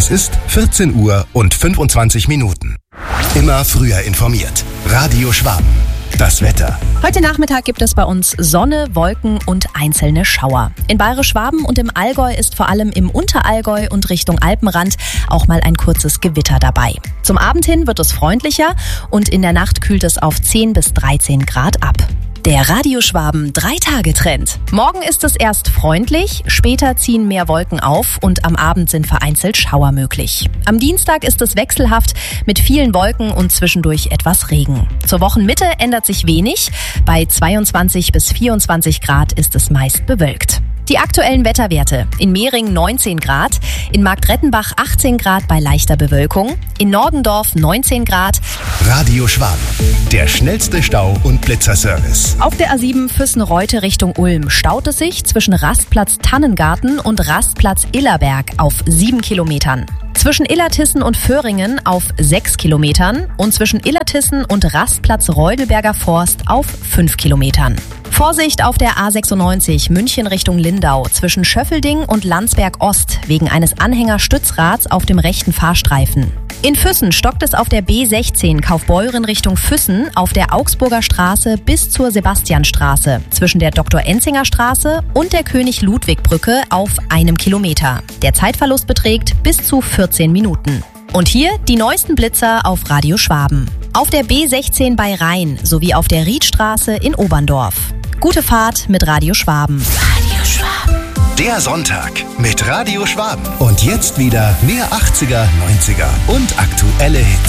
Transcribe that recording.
Es ist 14 Uhr und 25 Minuten. Immer früher informiert. Radio Schwaben. Das Wetter. Heute Nachmittag gibt es bei uns Sonne, Wolken und einzelne Schauer. In Bayerisch-Schwaben und im Allgäu ist vor allem im Unterallgäu und Richtung Alpenrand auch mal ein kurzes Gewitter dabei. Zum Abend hin wird es freundlicher und in der Nacht kühlt es auf 10 bis 13 Grad ab. Der Radio Schwaben 3-Tage-Trend. Morgen ist es erst freundlich, später ziehen mehr Wolken auf und am Abend sind vereinzelt Schauer möglich. Am Dienstag ist es wechselhaft mit vielen Wolken und zwischendurch etwas Regen. Zur Wochenmitte ändert sich wenig. Bei 22 bis 24 Grad ist es meist bewölkt. Die aktuellen Wetterwerte: in Mehring 19 Grad, in Marktrettenbach 18 Grad bei leichter Bewölkung, in Nordendorf 19 Grad. Radio Schwaben, der schnellste Stau- und Blitzerservice. Auf der A7 Füssen-Reute Richtung Ulm staut es sich zwischen Rastplatz Tannengarten und Rastplatz Illerberg auf 7 Kilometern. Zwischen Illertissen und Föhringen auf 6 Kilometern und zwischen Illertissen und Rastplatz Reudelberger Forst auf 5 Kilometern. Vorsicht auf der A96 München Richtung Lindau zwischen Schöffelding und Landsberg Ost wegen eines Anhängerstützrads auf dem rechten Fahrstreifen. In Füssen stockt es auf der B16 Kaufbeuren Richtung Füssen auf der Augsburger Straße bis zur Sebastianstraße zwischen der Dr. Straße und der König-Ludwig-Brücke auf 1 Kilometer. Der Zeitverlust beträgt bis zu 14 Minuten. Und hier die neuesten Blitzer auf Radio Schwaben. Auf der B16 bei Rhein sowie auf der Riedstraße in Oberndorf. Gute Fahrt mit Radio Schwaben. Radio Schwaben. Der Sonntag mit Radio Schwaben. Und jetzt wieder mehr 80er, 90er und aktuelle Hits.